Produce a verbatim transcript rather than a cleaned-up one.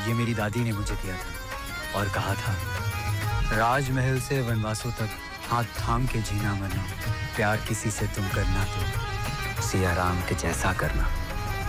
ये मेरी दादी ने मुझे दिया था और कहा था, राजमहल से वनवासों तक हाथ थाम के जीना मना, प्यार किसी से तुम करना तो सिया राम के जैसा करना।